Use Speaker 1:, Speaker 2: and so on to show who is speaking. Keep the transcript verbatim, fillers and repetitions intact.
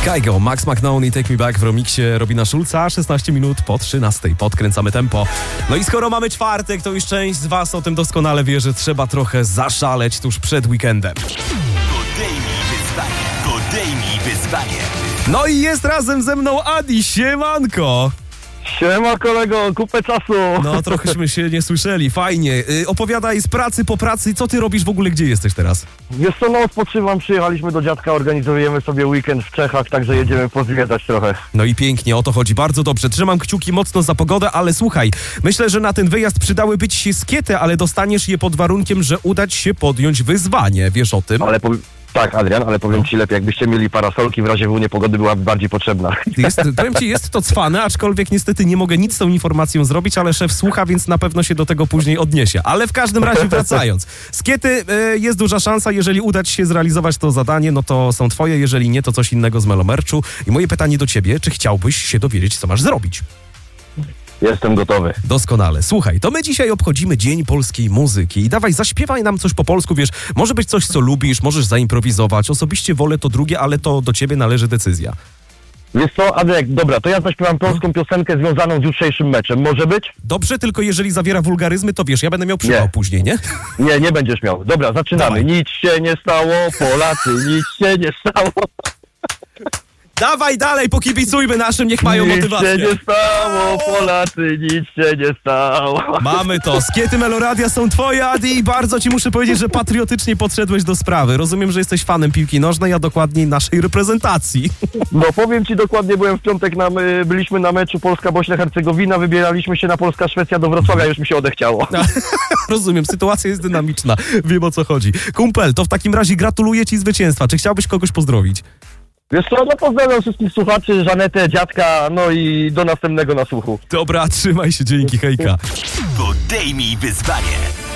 Speaker 1: Kygo, Max McNown i Take Me Back w remiksie Robina Schulza. szesnaście minut po trzynastej. Podkręcamy tempo. No i skoro mamy czwartek, to już część z was o tym doskonale wie, że trzeba trochę zaszaleć tuż przed weekendem.
Speaker 2: Podejmij wyzwanie. Podejmij wyzwanie.
Speaker 1: No i jest razem ze mną Adi. Siemanko.
Speaker 3: Siema kolego, kupę czasu.
Speaker 1: No trochęśmy się nie słyszeli, fajnie. Yy, opowiadaj z pracy po pracy, co ty robisz w ogóle, gdzie jesteś teraz?
Speaker 3: Wiesz co, no odpoczywam, przyjechaliśmy do dziadka, organizujemy sobie weekend w Czechach, także jedziemy pozwiedzać trochę.
Speaker 1: No i pięknie, o to chodzi, bardzo dobrze. Trzymam kciuki mocno za pogodę, ale słuchaj, myślę, że na ten wyjazd przydałyby ci się skiety, ale dostaniesz je pod warunkiem, że uda ci się podjąć wyzwanie, wiesz o tym?
Speaker 3: Ale po... Tak, Adrian, ale powiem ci lepiej, jakbyście mieli parasolki, w razie w niepogody byłaby bardziej potrzebna.
Speaker 1: Jest, powiem ci, jest to cwane, aczkolwiek niestety nie mogę nic z tą informacją zrobić, ale szef słucha, więc na pewno się do tego później odniesie. Ale w każdym razie wracając. Skiety, y, jest duża szansa, jeżeli uda ci się zrealizować to zadanie, no to są twoje, jeżeli nie, to coś innego z Melomerchu. I moje pytanie do ciebie, czy chciałbyś się dowiedzieć, co masz zrobić?
Speaker 3: Jestem gotowy.
Speaker 1: Doskonale. Słuchaj, to my dzisiaj obchodzimy Dzień Polskiej Muzyki i dawaj, zaśpiewaj nam coś po polsku, wiesz, może być coś, co lubisz, możesz zaimprowizować. Osobiście wolę to drugie, ale to do ciebie należy decyzja.
Speaker 3: Wiesz co, Adrian, dobra, to ja zaśpiewam polską piosenkę związaną z jutrzejszym meczem. Może być?
Speaker 1: Dobrze, tylko jeżeli zawiera wulgaryzmy, to wiesz, ja będę miał przypał
Speaker 3: Nie.
Speaker 1: później, nie?
Speaker 3: Nie, nie będziesz miał. Dobra, zaczynamy.
Speaker 1: Dawaj.
Speaker 3: Nic się nie stało, Polacy, nic się nie stało.
Speaker 1: Dawaj dalej, pokibicujmy naszym, niech mają
Speaker 3: Nic
Speaker 1: motywację.
Speaker 3: się nie stało, Polacy, nic się nie stało.
Speaker 1: Mamy to. Skiety Meloradia są twoje, Adi, i bardzo ci muszę powiedzieć, że patriotycznie podszedłeś do sprawy. Rozumiem, że jesteś fanem piłki nożnej, a dokładniej naszej reprezentacji.
Speaker 3: No powiem ci dokładnie, byłem w piątek, na, y, byliśmy na meczu Polska-Bośnia-Hercegowina, wybieraliśmy się na Polska-Szwecja do Wrocławia, już mi się odechciało.
Speaker 1: Rozumiem, sytuacja jest dynamiczna. Wiem, o co chodzi. Kumpel, to w takim razie gratuluję ci zwycięstwa. Czy chciałbyś kogoś pozdrowić?
Speaker 3: Wiesz co, no pozdrawiam wszystkich słuchaczy, Żanetę, dziadka, no i do następnego na słuchu.
Speaker 1: Dobra, trzymaj się, dzięki, hejka.
Speaker 2: Podejmij wyzwanie.